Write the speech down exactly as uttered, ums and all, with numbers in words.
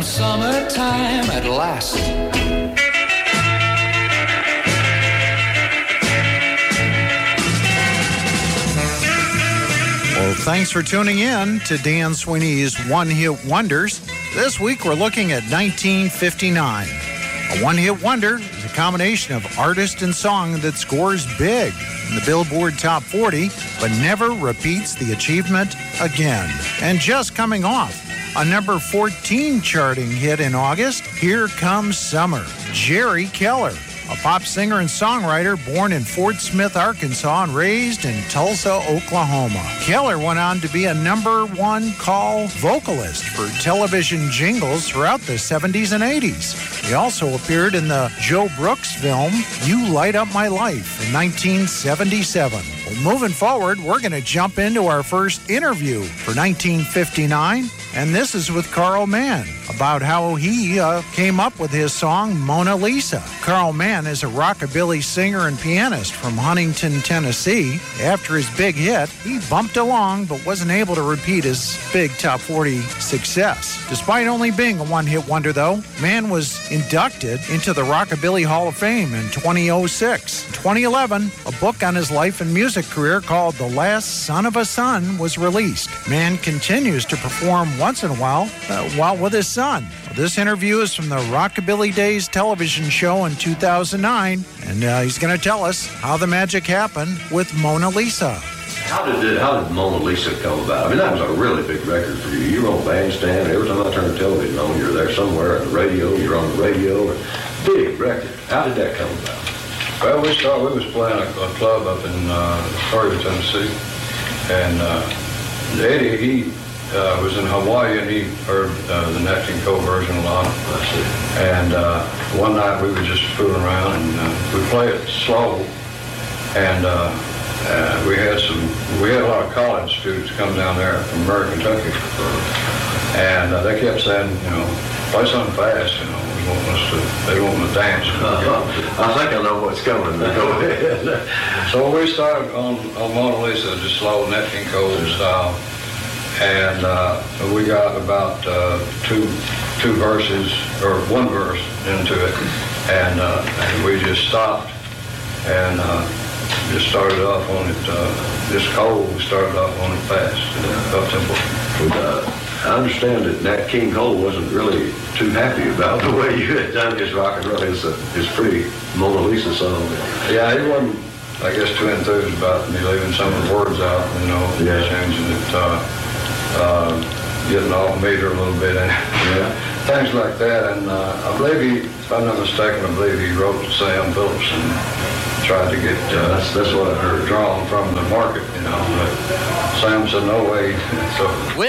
summertime at last. Well, thanks for tuning in to Dan Sweeney's One Hit Wonders. This week we're looking at nineteen fifty-nine. A one-hit wonder is a combination of artist and song that scores big in the Billboard Top forty, but never repeats the achievement again. And just coming off a number fourteen charting hit in August, Here Comes Summer. Jerry Keller, a pop singer and songwriter born in Fort Smith, Arkansas, and raised in Tulsa, Oklahoma. Keller went on to be a number one call vocalist for television jingles throughout the seventies and eighties. He also appeared in the Joe Brooks film, You Light Up My Life, in nineteen seventy-seven. Well, moving forward, we're going to jump into our first interview for nineteen fifty-nine, and this is with Carl Mann about how he uh, came up with his song, Mona Lisa. Carl Mann is a rockabilly singer and pianist from Huntington, Tennessee. After his big hit, he bumped along but wasn't able to repeat his big top forty success. Despite only being a one-hit wonder, though, Mann was inducted into the Rockabilly Hall of Fame in twenty oh six. In twenty eleven, a book on his life and music career called The Last Son of a Son was released. Mann continues to perform once in a while uh, while with his son. This interview is from the Rockabilly Days television show in two thousand nine, and uh, he's going to tell us how the magic happened with Mona Lisa. How did it, how did Mona Lisa come about? I mean, that was a really big record for you. You were on Bandstand. Every time I turned the television on, you're there somewhere on the radio. You're on the radio. Big record. How did that come about? Well, we started, we was playing a, a club up in uh, Florida, Tennessee, and uh, Eddie, he uh, was in Hawaii, and he heard uh, the Nat King Cole version a lot. I see. And uh, one night we were just fooling around, and uh, we played it slow, and uh, uh, we had some, we had a lot of college students come down there from Murray, Kentucky, and uh, they kept saying, you know, play something fast, you know. Want us to, they want to dance. Uh-huh. I think I know what's coming. Go ahead. So we started on, on Mona Lisa, just slow Nat King Cole style, and uh, we got about uh, two two verses or one verse into it, and, uh, and we just stopped and uh, just started off on it. Uh, just cold. We started off on it fast, uh, up tempo. Uh, I understand that Nat King Cole wasn't really too happy about the way you had done his rock and roll, his, uh, his pretty Mona Lisa song. Yeah, he wasn't, I guess, too enthused about me leaving some of the words out, you know, yeah. changing it, uh, uh, getting off meter a little bit, and yeah. things like that. And uh, I believe he, if I'm not mistaken, I believe he wrote to Sam Phillips and tried to get uh, that's that's what I heard. drawn from the market, you know. But Sam said no way. So.